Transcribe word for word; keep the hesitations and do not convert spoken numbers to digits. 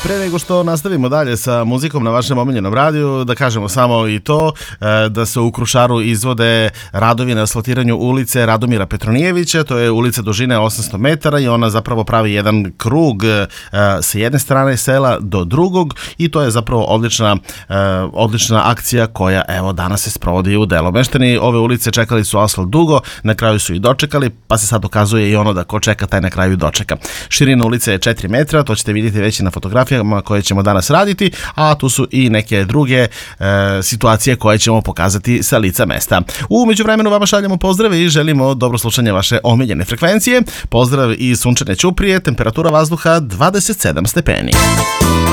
Pre nego što nastavimo dalje sa muzikom na vašem omiljenom radiju, da kažemo samo i to da se u Krušaru izvode radovi na asfaltiranju ulice Radomira Petronijevića. To je ulica dužine osamsto metara i ona zapravo pravi jedan krug sa jedne strane sela do drugog i to je zapravo odlična, odlična akcija koja evo danas se sprovodi u delo. Meštani ove ulice čekali su asfalt dugo, na kraju su i dočekali, pa se sad dokazuje i ono da ko čeka taj na kraju dočeka. Širina ulice je četiri metra, to ćete vidjeti već i na fotografiji koje ćemo danas raditi, a tu su i neke druge e, situacije koje ćemo pokazati sa lica mesta. U međuvremenu vama šaljemo pozdrave i želimo dobro slušanje vaše omiljene frekvencije. Pozdrav iz sunčane Ćuprije, temperatura vazduha dvadeset sedam stepeni.